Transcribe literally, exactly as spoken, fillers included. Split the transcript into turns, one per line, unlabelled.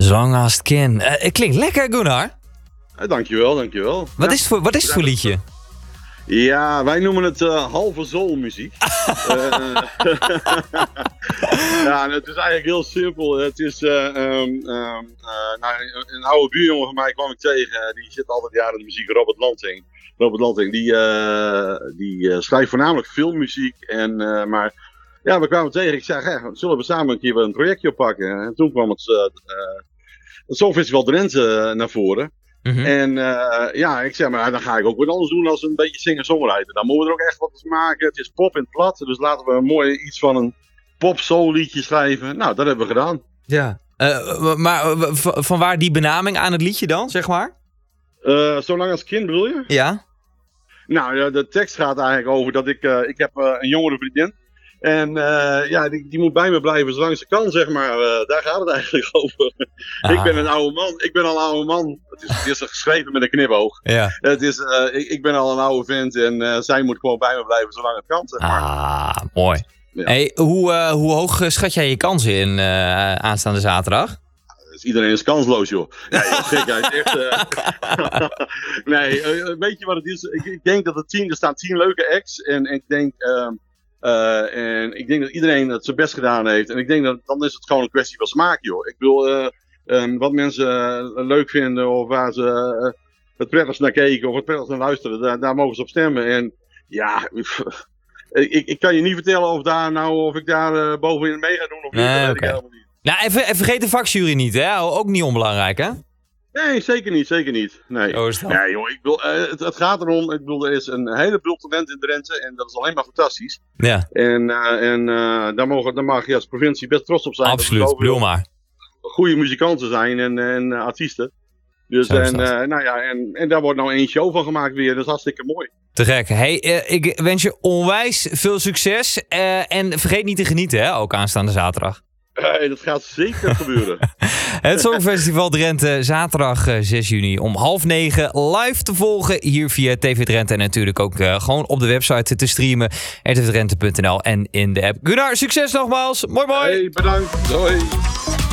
Zolang als het kan. Uh, het klinkt lekker, Gunnar.
Ja, dankjewel, dankjewel.
Wat
ja.
is het voor, wat is het voor liedje?
Ja, wij noemen het uh, halve zoolmuziek. uh, ja, het is eigenlijk heel simpel. Het is uh, um, um, uh, nou, een oude buurjongen van mij kwam ik tegen. Die zit altijd jaren in de muziek, Robert Lanting. Robert Lanting, die, uh, die uh, schrijft voornamelijk filmmuziek. En, uh, maar ja, we kwamen tegen. Ik zei, hey, zullen we samen een keer een projectje oppakken? En toen kwam het, uh, uh, het Songfestival Drenthe naar voren. Mm-hmm. En uh, ja, ik zeg maar, dan ga ik ook wat anders doen als een beetje singer-songwriter. Dan moeten we er ook echt wat maken. Het is pop in het plat, dus laten we een mooi iets van een pop-soul liedje schrijven. Nou, dat hebben we gedaan.
Ja, uh, maar uh, v- van waar die benaming aan het liedje dan, zeg maar?
Uh, Zolang als kind bedoel je?
Ja.
Nou, de tekst gaat eigenlijk over dat ik, uh, ik heb uh, een jongere vriendin. En uh, ja, die, die moet bij me blijven zolang ze kan, zeg maar. Uh, daar gaat het eigenlijk over. Ah. Ik ben een oude man. Ik ben al een oude man. Het is, het is geschreven met een knipoog.
Ja.
Het is, uh, ik, ik ben al een oude vent en uh, zij moet gewoon bij me blijven zolang het kan, zeg maar.
Ah, mooi. Ja. Hey, hoe, uh, hoe hoog schat jij je kansen in uh, aanstaande zaterdag?
Dus iedereen is kansloos, joh. Nee, gekheid, echt. Uh... nee, uh, weet je wat het is? Ik, ik denk dat het tien, er staan tien leuke acts. En, en ik denk... Uh, Uh, en ik denk dat iedereen het zijn best gedaan heeft. En ik denk dat dan is het gewoon een kwestie van smaak, joh. Ik bedoel, uh, um, wat mensen uh, leuk vinden of waar ze uh, het prettigst naar keken of het prettigst naar luisteren, daar, daar mogen ze op stemmen. En ja, ik, ik kan je niet vertellen of, daar nou, of ik daar uh, bovenin mee ga doen of niet.
Nee,
dat
okay.
weet ik helemaal niet.
Nou, even, even vergeet de vakjury niet, hè? Ook niet onbelangrijk, hè?
Nee, zeker niet, zeker niet. Nee,
oh, is dat?
nee joh, ik bedoel, uh, het, het gaat erom, ik bedoel, er is een heleboel talent in Drenthe en dat is alleen maar fantastisch.
Ja.
En, uh, en uh, daar, mogen, daar mag je als provincie best trots op zijn.
Absoluut, bedoel maar.
Goede muzikanten zijn en, en uh, artiesten. Dus en, uh, nou ja, en, en daar wordt nou één show van gemaakt weer, dat is hartstikke mooi.
Te gek. Hey, uh, ik wens je onwijs veel succes uh, en vergeet niet te genieten, hè, ook aanstaande zaterdag.
Hey, dat gaat zeker gebeuren.
Het Songfestival Drenthe, zaterdag zes juni om half negen live te volgen hier via T V Drenthe. En natuurlijk ook uh, gewoon op de website te streamen, r t v drenthe punt n l en in de app. Gunnar, succes nogmaals. Mooi mooi.
Hey, bedankt. Doei.